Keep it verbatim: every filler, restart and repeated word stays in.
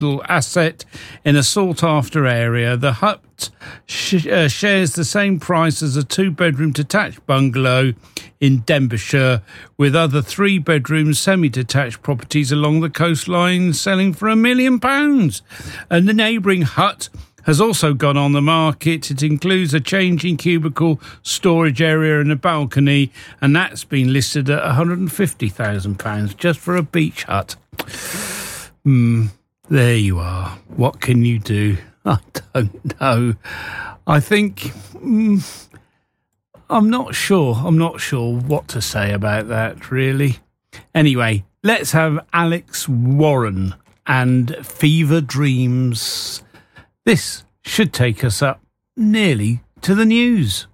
rental asset in a sought-after area. The hut sh- uh, shares the same price as a two-bedroom detached bungalow in Denbighshire, with other three-bedroom semi-detached properties along the coastline selling for a million pounds. And the neighbouring hut has also gone on the market. It includes a changing cubicle, storage area and a balcony, and that's been listed at one hundred fifty thousand pounds just for a beach hut. Hmm, there you are. What can you do? I don't know. I think... Mm, I'm not sure. I'm not sure what to say about that, really. Anyway, let's have Alex Warren and Fever Dreams. This should take us up nearly to the news.